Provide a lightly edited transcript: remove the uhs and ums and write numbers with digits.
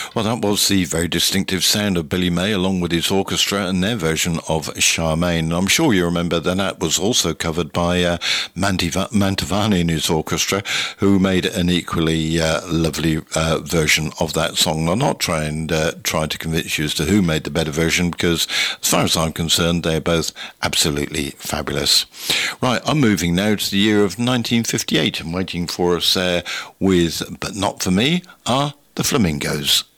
Well, that was the very distinctive sound of Billy May along with his orchestra and their version of Charmaine. I'm sure you remember that was also covered by Mantovani and his orchestra, who made an equally lovely version of that song. I'll not try to convince you as to who made the better version, because as far as I'm concerned, they're both absolutely fabulous. Right, I'm moving now to the year of 1958 and waiting for us there with But Not For Me are the Flamingos.